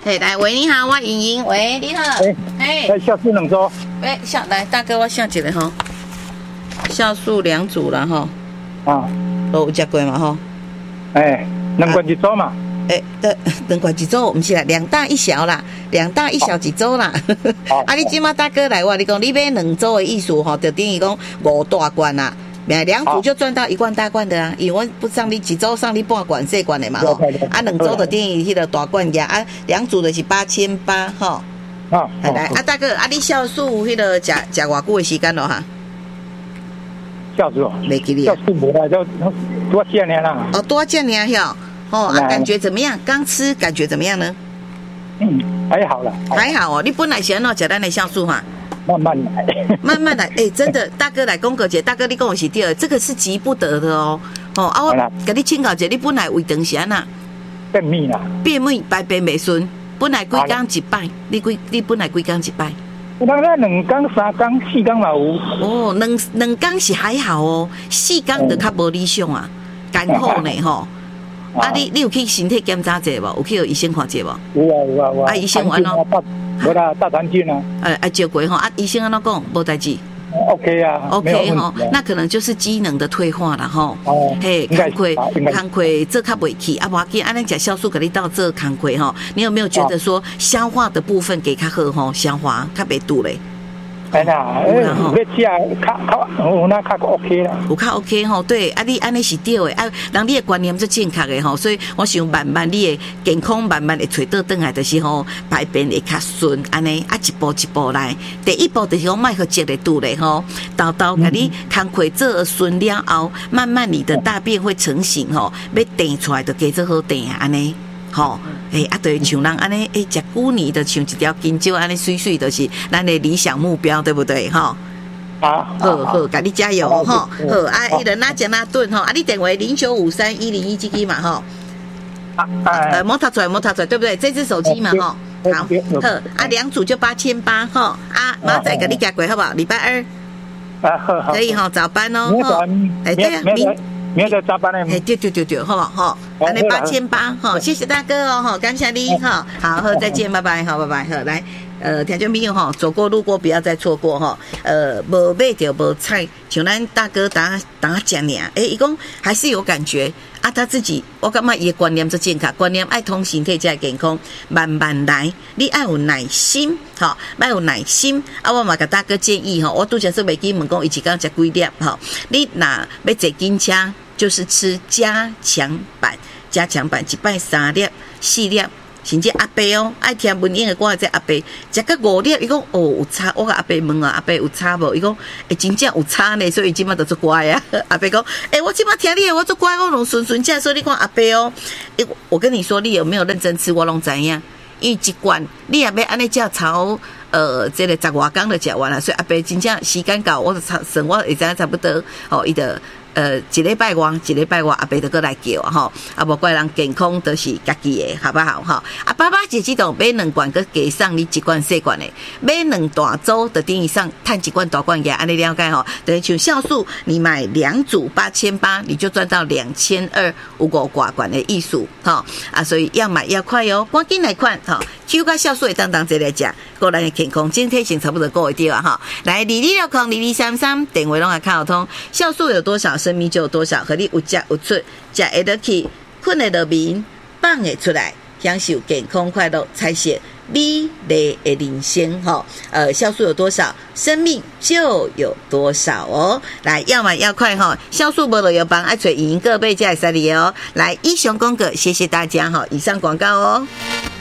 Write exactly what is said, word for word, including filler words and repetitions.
嘿，来，喂，你好，我莹莹，喂，你好， 哎，哎，酵素两组， 哎，下来，大哥，我想一个吼，酵素两组了哈， 啊， 都有吃过嘛吼， 哎，两罐一组嘛， 哎，对，两罐一组，我们是啦，两大一小啦，两大一小一组啦。啊，你今嘛大哥来，我你讲，你买两组的意思吼，就等于讲五大罐啦。两组就赚到一罐大罐的啊，因为我不上你几周上你半罐细罐的嘛吼，啊两组的等于迄个大罐价啊，两组的是八千八吼。 好， 来啊大哥啊，你酵素迄个食食偌久的时间咯哈？ 酵素， 没记哩。 酵素无啦，就多几年啦。 哦，多几年哟。哦，啊感觉怎么样？刚吃感觉怎么样呢？ 嗯，还好啦。 还好哦，你本来是安怎食咱的酵素哈？ 慢慢来， 慢慢来，哎、欸，真的，大哥来讲个姐，大哥你跟我是对的，这个是急不得的哦。哦，啊，我给你请教者，你本来胃肠是安那？ 便秘啦， 便秘排便未顺，本来几工一摆，你几你本来几工一摆？ 有当咱两工、三工、四工嘛有。 哦，两两工是还好哦，四工就较无理想啊，干好呢吼。啊，你你有去身体检查者无？有去有医生看者无？ 有啊有啊有啊。 啊，医生完咯。 无啦，大肠镜啊。 呃，啊照过吼，啊，医生安怎讲？无代志。 OK 啊 ，OK 吼，那可能就是机能的退化了吼。哦。嘿，工课工课做较袂起，啊，无要紧，安尼食酵素给你到做工课吼。你有没有觉得说消化的部分给较好吼？消化较袂堵嘞？ 哎啦，要吃较较有那较 OK 啦， 有较 OK 吼，对，啊你安尼是对的，啊，人你的观念是正确的吼，所以我想慢慢你的健康慢慢会找到转来，就是吼排便会较顺，安尼啊一步一步来，第一步就是讲莫互积咧肚咧吼，豆豆甲你工课做顺了后，慢慢你的大便会成型吼，要定出来就加做好定安尼。吼，诶、欸，啊，对，像人安尼，诶、欸，食久年就像一条金蕉安尼水水，就是咱的理想目标，对不对？吼， 啊， 好好，甲你加油，吼，好，啊，一人哪讲哪顿，吼，啊，你电话零九五三一零一这个嘛，吼，呃，摩托出来，摩托出来，对不对？这只手机嘛，吼，好，好，啊，两组就八千八，吼，啊，马仔给你加过好不好？礼拜二， 啊，好， 可以吼，早班哦，吼，哎，对啊，明。 明天加班嘞？ 哎，对对对对，好不好？好，安尼八千八，哈，谢谢大哥哦，哈，感谢你，哈，好，好，再见，拜拜，好，拜拜，好，来，呃，听众朋友哈，走过路过不要再错过哈，呃，无买就无菜，像咱大哥打打讲呢，哎，伊讲还是有感觉啊，他自己，我感觉伊的观念是正确，观念爱通身体才会健康，慢慢来，你爱有耐心，哈，爱有耐心，啊，我嘛甲大哥建议哈，我拄则说袂记问讲，伊一工食几粒哈，你若要坐紧车。就是吃加强版，加强版一摆三粒、四粒，甚至阿伯哦，爱听文英的歌，这阿伯食个五粒，伊讲哦有差，我甲阿伯问啊，阿伯有差无？伊讲诶，真正有差呢，所以即马就做乖啊。阿伯讲，诶、欸，我即马听你的，我做乖，我拢顺顺正，所以你讲阿伯哦，诶、欸，我跟你说，你有没有认真吃，我拢知影。因为一罐你也要安尼食超呃，这个十外工就食完了，所以阿伯真正时间到，我就算我会知影差不多哦，伊的。呃，一礼拜外，一礼拜外，阿伯就过来叫啊吼，啊无怪人健康都是家己的，好不好哈？啊，爸爸姐姐都买两罐，佮加上你一罐细罐的，买两大组的等于上碳几罐大罐给安尼了解吼。等于像酵素，你买两组八千八，你就赚到两千二五五挂罐的艺术哈啊，所以要买要快哦，赶紧来款哈。Q 加酵素会当当这来食，个人的健康整体性差不多够会掉啊哈。来，二二六空二二三三，电话拢还看得通。酵素有多少，生命就有多少，和你有食有出，食会得去，困会得眠，放会出来，享受健康快乐才是美丽的人生哈。呃，酵素有多少，生命就有多少哦。来，要买要快哈，酵素无落有帮爱找赢个贝加塞里哦。来，以上广告，谢谢大家哈。以上广告哦。